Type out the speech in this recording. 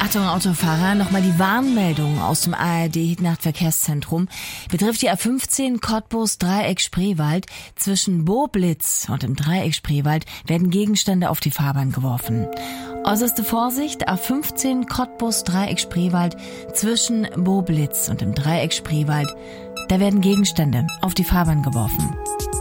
Achtung, Autofahrer, nochmal die Warnmeldung aus dem ARD-Nachtverkehrszentrum. Betrifft die A15 Cottbus-Dreieck-Spreewald. Zwischen Boblitz und dem Dreieck Spreewald werden Gegenstände auf die Fahrbahn geworfen. Äußerste Vorsicht, A15 Cottbus-Dreieck Spreewald. Zwischen Boblitz und dem Dreieck Spreewald. Da werden Gegenstände auf die Fahrbahn geworfen.